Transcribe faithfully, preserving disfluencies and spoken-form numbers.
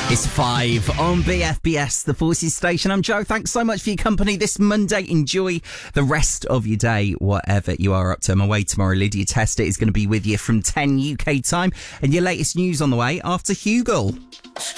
It's five on B F B S, the Forces Station. I'm Joe. Thanks so much for your company this Monday. Enjoy the rest of your day, whatever you are up to. I'm away tomorrow. Lydia Tester is going to be with you from ten U K time. And your latest news on the way after Hugel.